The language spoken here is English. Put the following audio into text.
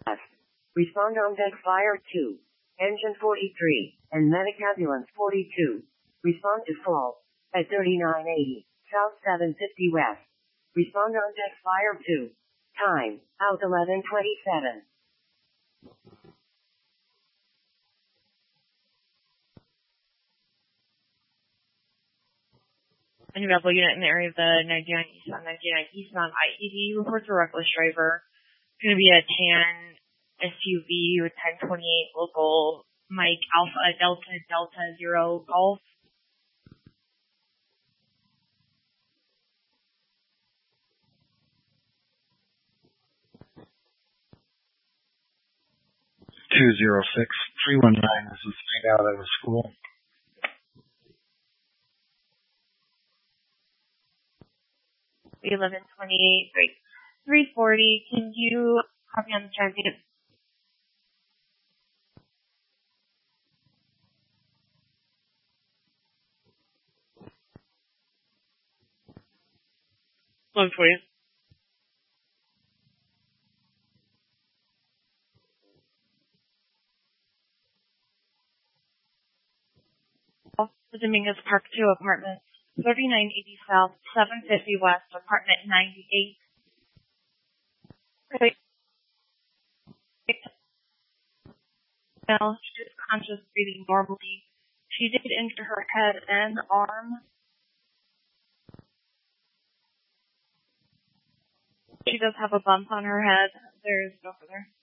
Respond on deck Fire 2. Engine 43, and Medic Ambulance 42. Respond to fault at 3980, South 750 West. Respond on deck Fire 2. Time, out 11:27. Any rebel unit in the area of the 99 eastbound I-80 reports a reckless driver. It's going to be a tan SUV with 1028 local Mike Alpha Delta 0 Golf. (206-319). This is Night Out at a school. We 1128, 340. Can you copy on the transient? One for you. The Dominguez Park 2 apartments, 3980 South, 750 West, apartment 98. Now, she is conscious, breathing normally. She did injure her head and arm. She does have a bump on her head. There's no further.